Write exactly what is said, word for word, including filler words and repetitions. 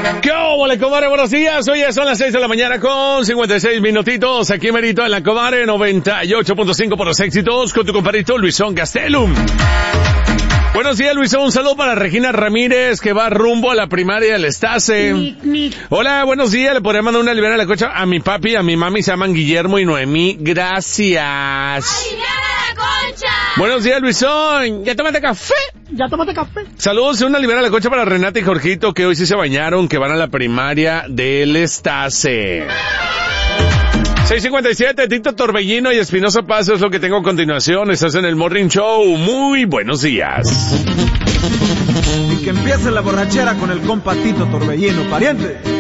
¿Qué óvole, comadre? Buenos días. Hoy ya son las seis de la mañana con cincuenta y seis minutitos. Aquí merito en la comadre noventa y ocho punto cinco por los éxitos con tu compadrito Luisón Gastelum. Buenos días, Luisón. Un saludo para Regina Ramírez, que va rumbo a la primaria del Estase. Nic, nic. Hola, buenos días. Le podría mandar una libera a la cocha a mi papi y a mi mami. Se llaman Guillermo y Noemí. Gracias. ¡Libera la concha! Buenos días, Luisón. ¿Ya tomaste café? ¿Ya tomaste café? Saludos, una libera a la cocha para Renata y Jorgito, que hoy sí se bañaron, que van a la primaria del Estase. seis cincuenta y siete, Tito Torbellino y Espinosa Paz es lo que tengo a continuación. Estás en el Morning Show. Muy buenos días. Y que empiece la borrachera con el compa Tito Torbellino, pariente.